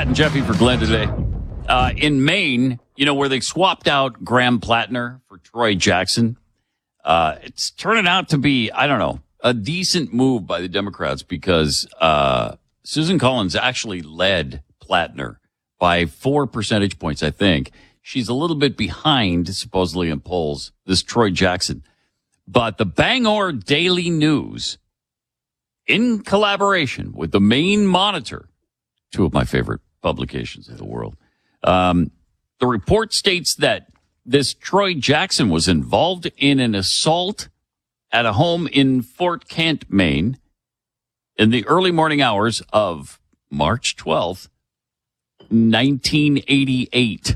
and Jeffy for Glenn today. In Maine, where they swapped out Graham Plattner for Troy Jackson, it's turning out to be, a decent move by the Democrats because Susan Collins actually led Plattner by 4 percentage points, I think. She's a little bit behind, supposedly, in polls, this Troy Jackson. But the Bangor Daily News, in collaboration with the Maine Monitor, two of my favorite publications in the world, the report states that this Troy Jackson was involved in an assault at a home in Fort Kent, Maine, in the early morning hours of March 12th, 1988.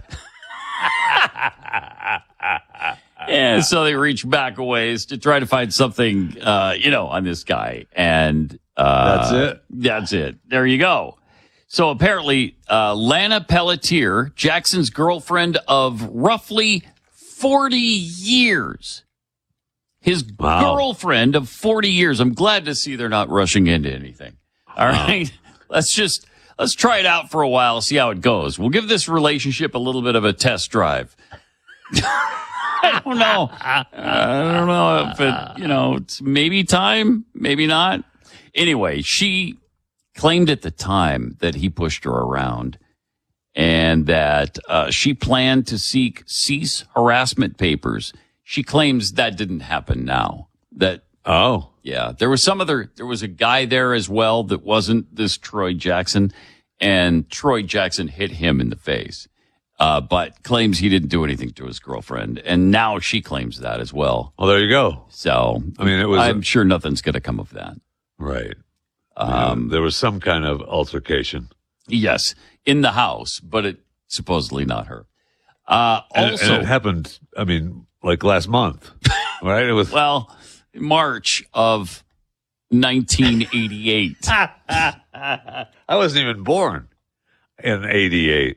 Yeah, so they reached back a ways to try to find something, on this guy. And that's it. That's it. There you go. So apparently, Lana Pelletier, Jackson's girlfriend of roughly 40 years. His girlfriend of 40 years. I'm glad to see they're not rushing into anything. All right. Let's try it out for a while, see how it goes. We'll give this relationship a little bit of a test drive. I don't know. I don't know if it's maybe time, maybe not. Anyway, she claimed at the time that he pushed her around and that she planned to seek cease harassment papers. She claims that didn't happen now. Yeah, there was a guy there as well that wasn't this Troy Jackson, and Troy Jackson hit him in the face. But claims he didn't do anything to his girlfriend. And now she claims that as well. Well, there you go. So, I'm sure nothing's going to come of that. Right. There was some kind of altercation. Yes, in the house, but it supposedly not her. And it happened, like last month, right? It was March of 1988. I wasn't even born in 88.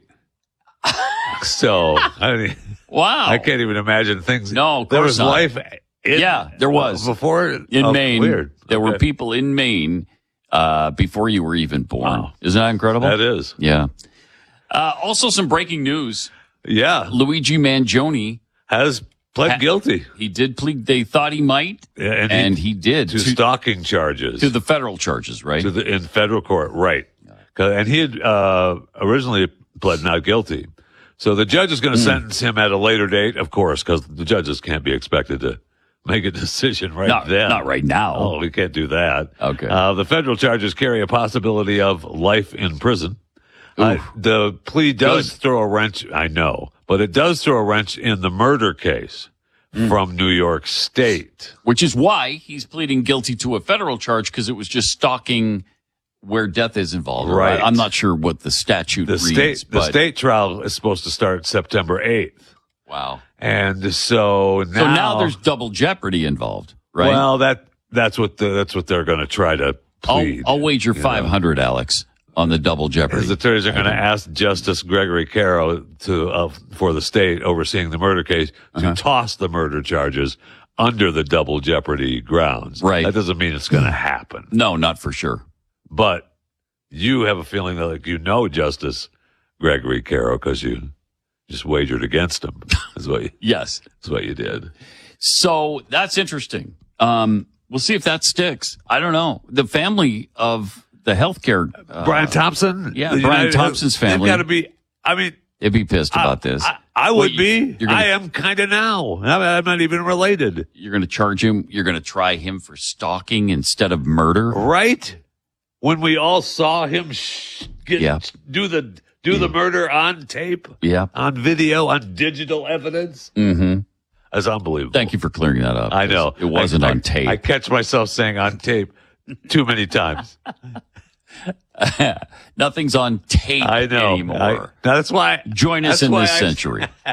So, wow. I can't even imagine things. No, of course there was not. life. There was. Before? In Maine. Weird. There were people in Maine before you were even born. Wow. Isn't that incredible? That is. Yeah. Also some breaking news. Yeah. Luigi Mangione has pled guilty. He did plead. They thought he might, and he did. To stalking charges. To the federal charges, right? In federal court, right. And he had originally pled not guilty. So the judge is going to sentence him at a later date, of course, because the judges can't be expected to make a decision then. Not right now. Oh, we can't do that. Okay. The federal charges carry a possibility of life in prison. The plea does throw a wrench, I know, but it does throw a wrench in the murder case from New York State. Which is why he's pleading guilty to a federal charge, because it was just stalking where death is involved. Right. I'm not sure what the statute reads. The state trial is supposed to start September 8th. Wow. And so now there's double jeopardy involved, right? Well, that's what they're going to try to plead. I'll wager 500, Alex, on the double jeopardy. His attorneys are going to ask Justice Gregory Caro for the state overseeing the murder case to toss the murder charges under the double jeopardy grounds. Right. That doesn't mean it's going to happen. No, not for sure. But you have a feeling that Justice Gregory Caro because you just wagered against him. Yes. That's what you did. So that's interesting. We'll see if that sticks. I don't know. The family of the healthcare. Brian Thompson? Yeah, Brian Thompson's family. They've got to be, they'd be pissed about this. I would be. I am kind of now. I'm not even related. You're going to charge him. You're going to try him for stalking instead of murder. Right? When we all saw him do the murder on tape, on video, on digital evidence. Mm-hmm. That's unbelievable. Thank you for clearing that up. I know. It wasn't on tape. I catch myself saying on tape too many times. Nothing's on tape anymore. That's why. Join us in this century.